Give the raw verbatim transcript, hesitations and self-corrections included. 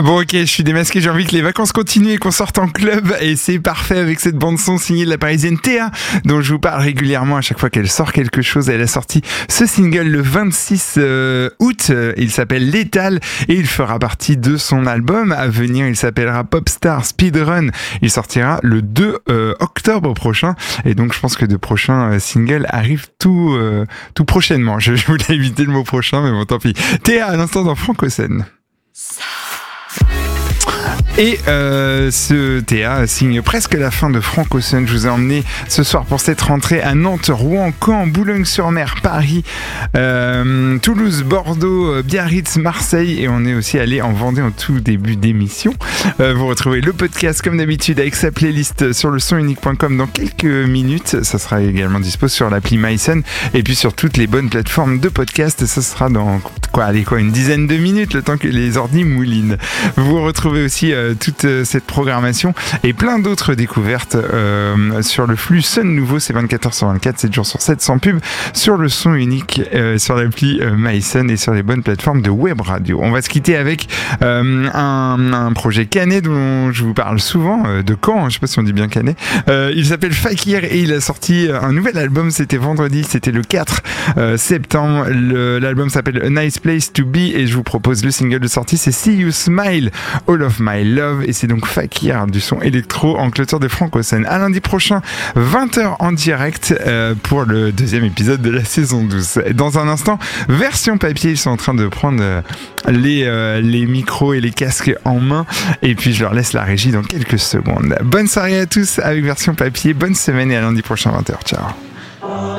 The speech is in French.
Bon ok, je suis démasqué, j'ai envie que les vacances continuent et qu'on sorte en club et c'est parfait avec cette bande son signée de la parisienne Théa dont je vous parle régulièrement à chaque fois qu'elle sort quelque chose. Elle a sorti ce single le vingt-six août, il s'appelle Létal et il fera partie de son album à venir, il s'appellera Popstar Speedrun, il sortira le deux octobre prochain et donc je pense que de prochains singles arrivent tout, euh, tout prochainement. Je, je voulais éviter le mot prochain mais bon tant pis. Théa à l'instant dans Francosen. Et euh, ce Théa signe presque la fin de Francosen. Je vous ai emmené ce soir pour cette rentrée à Nantes, Rouen, Caen, Boulogne-sur-Mer, Paris, euh, Toulouse, Bordeaux, Biarritz, Marseille et on est aussi allé en Vendée en tout début d'émission. Euh, vous retrouvez le podcast comme d'habitude avec sa playlist sur le son unique point com dans quelques minutes. Ça sera également dispo sur l'appli MySun et puis sur toutes les bonnes plateformes de podcast. Ça sera dans quoi, allez, quoi, une dizaine de minutes, le temps que les ordi moulinent. Vous retrouvez aussi euh, toute euh, cette programmation et plein d'autres découvertes euh, sur le flux Sun Nouveau. C'est vingt-quatre heures sur vingt-quatre, sept jours sur sept, sans pub, sur le son unique, euh, sur l'appli euh, MySun et sur les bonnes plateformes de web radio. On va se quitter avec euh, un, un projet canet dont je vous parle souvent, euh, de Caen, hein, je sais pas si on dit bien canet. Euh, il s'appelle Fakir et il a sorti un nouvel album, c'était vendredi, c'était le quatre septembre. Le, l'album s'appelle A Nice Place to Be et je vous propose le single de sortie, c'est See You Smile, All of My Love et c'est donc Fakir du son électro en clôture de Francosen. À lundi prochain, vingt heures en direct euh, pour le deuxième épisode de la saison douze. Dans un instant, version papier, ils sont en train de prendre euh, les, euh, les micros et les casques en main et puis je leur laisse la régie dans quelques secondes. Bonne soirée à tous avec version papier, bonne semaine et à lundi prochain vingt heures. Ciao.